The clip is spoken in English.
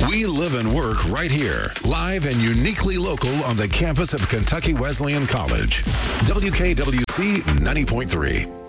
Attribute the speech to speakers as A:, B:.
A: We live and work right here, live and uniquely local on the campus of Kentucky Wesleyan College. WKWC 90.3.